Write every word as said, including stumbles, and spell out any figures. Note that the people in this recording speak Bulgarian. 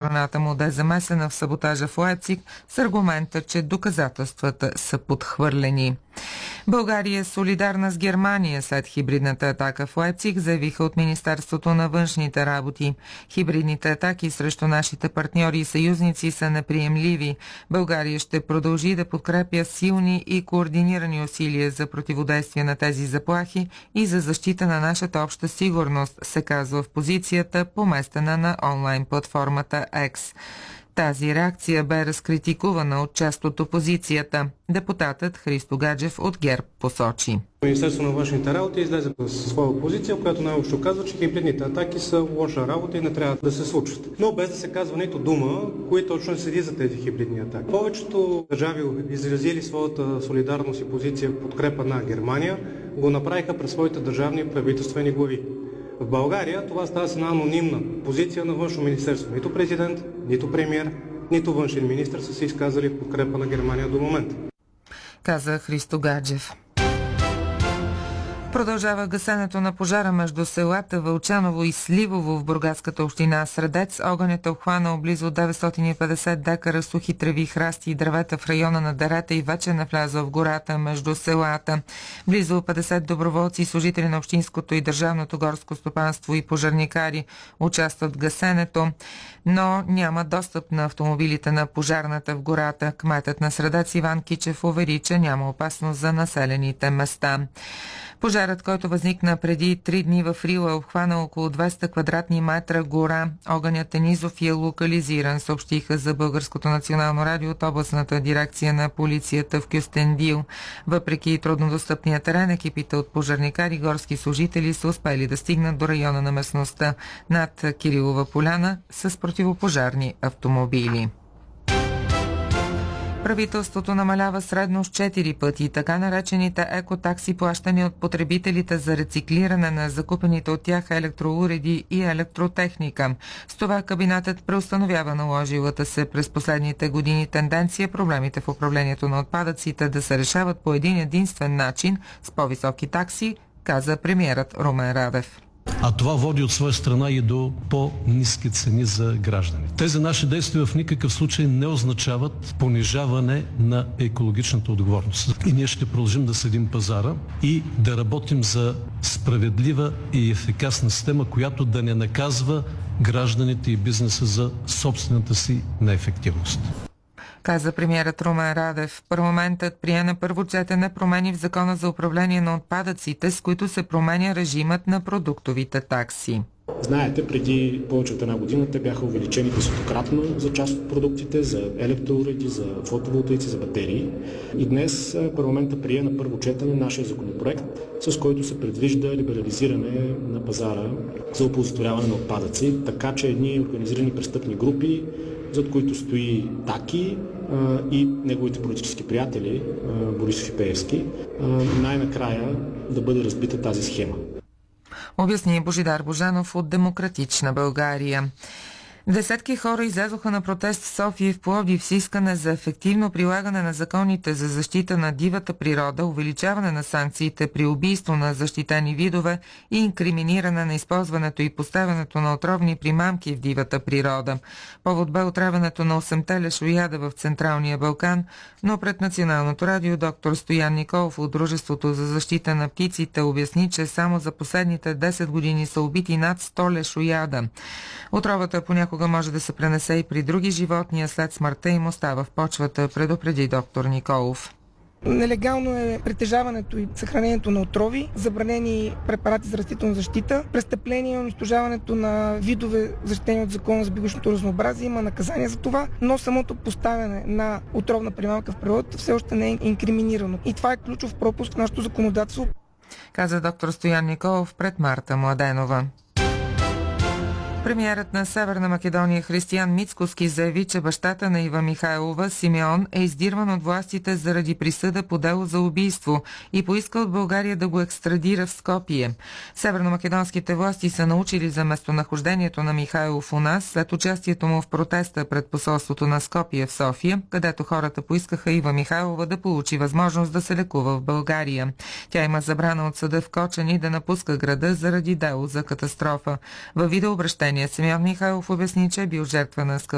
страната му да е замесена в саботажа в Лайпциг с аргумента, че доказателствата са подхвърлени. България е солидарна с Германия след хибридната атака в Лайпциг, заявиха от Министерството на външните работи. Хибридните атаки срещу нашите партньори и съюзници са неприемливи. България ще продължи да подкрепя силни и координирани усилия за противодействие на тези заплахи и за защита на нашата обща сигурност, се казва в позицията, поместена на онлайн платформата X. Тази реакция бе разкритикувана от част от опозицията. Депутатът Христо Гаджев от ГЕРБ посочи. Министерството на външните работи излезе със своя позиция, която най-общо казва, че хибридните атаки са лоша работа и не трябва да се случват. Но без да се казва нито дума, кои точно седи за тези хибридни атаки. Повечето държави, изразили своята солидарност и позиция в подкрепа на Германия, го направиха през своите държавни правителствени глави. В България това става с една анонимна позиция на външно министерство. Нито президент, нито премиер, нито външен министър са се изказали в подкрепа на Германия до момента. Каза Христо Гаджев. Продължава гасенето на пожара между селата Вълчаново и Сливово в бургаската община Средец. Огънят е обхванал близо деветстотин и петдесет декара сухи треви, храсти и дървета в района на Дерета и вече навлязъл в гората между селата. Близо петдесет доброволци, служители на общинското и държавното горско стопанство и пожарникари участват в гасенето, но няма достъп на автомобилите на пожарната в гората. Кметът на Средец Иван Кичев увери, че няма опасност за населените места. Пожарът, който възникна преди три дни в Рила, обхвана около двеста квадратни метра гора. Огънят е низов и е локализиран, съобщиха за Българското национално радио от областната дирекция на полицията в Кюстендил. Въпреки труднодостъпния терен, екипите от пожарникари и горски служители са успели да стигнат до района на местността над Кирилова поляна с противопожарни автомобили. Правителството намалява средно с четири пъти така наречените екотакси, плащани от потребителите за рециклиране на закупените от тях електроуреди и електротехника. С това кабинетът преустановява наложилата се през последните години тенденция проблемите в управлението на отпадъците да се решават по един единствен начин с по-високи такси, каза премиерът Румен Радев. А това води от своя страна и до по-ниски цени за гражданите. Тези наши действия в никакъв случай не означават понижаване на екологичната отговорност. И ние ще продължим да следим пазара и да работим за справедлива и ефикасна система, която да не наказва гражданите и бизнеса за собствената си неефективност. Каза премиерът Румен Радев. Парламентът прие на първо четене промени в Закона за управление на отпадъците, с които се променя режимът на продуктовите такси. Знаете, преди повече от една година те бяха увеличени десетократно за част от продуктите, за електроуреди, за фотоволтаици, за батерии. И днес парламентът прие на първо четене нашия законопроект, с който се предвижда либерализиране на пазара за оползотворяване на отпадъци, така че едни организирани престъпни групи, зад които стои Таки а, и неговите политически приятели, а, Борисов и Пеевски, а, най-накрая да бъде разбита тази схема. Обясни Божидар Божанов от Демократична България. Десетки хора излязоха на протест в София и в Пловдив с искане за ефективно прилагане на законите за защита на дивата природа, увеличаване на санкциите при убийство на защитени видове и инкриминиране на използването и поставянето на отровни примамки в дивата природа. Повод бе отравянето на осемте лешояда в Централния Балкан, но пред Националното радио доктор Стоян Николов от Дружеството за защита на птиците обясни, че само за последните десет години са убити над сто лешояда. Отровата понякога може да се пренесе и при други животни, а след смъртта им остава в почвата, предупреди доктор Николов. Нелегално е притежаването и съхранението на отрови, забранени препарати за растителна защита, престъпление и унищожаването на видове, защитени от Закона за биологичното разнообразие. Има наказание за това, но самото поставяне на отровна примамка в природата все още не е инкриминирано. И това е ключов пропуск в нашето законодателство, каза доктор Стоян Николов пред Марта Младенова. Премиерът на Северна Македония Християн Мицкоски заяви, че бащата на Ива Михайлова, Симеон, е издирван от властите заради присъда по дело за убийство и поиска от България да го екстрадира в Скопие. Северномакедонските власти са научили за местонахождението на Михайлов у нас след участието му в протеста пред посолството на Скопие в София, където хората поискаха Ива Михайлова да получи възможност да се лекува в България. Тя има забрана от съда в Кочани да напуска града заради дело за катастрофа. Във видеообращение Симеон Михайлов обясни, че е бил жертва на